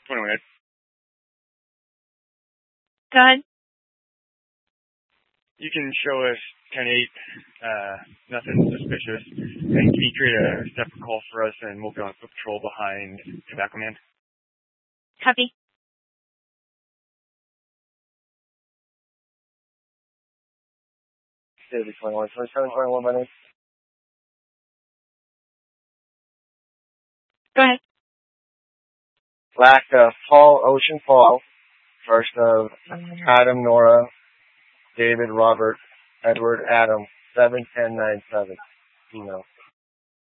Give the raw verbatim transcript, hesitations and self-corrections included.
twenty-one Ed. Go ahead. You can show us ten eight, uh, nothing suspicious. And can you create a separate call for us, and we'll be on foot patrol behind Tobacco Man? Copy. David twenty-one, twenty-seven, twenty-one, my name. Go ahead. Black, uh, Paul, Ocean Paul. First of Adam, Nora, David, Robert, Edward, Adam, seven ten nine seven. Email.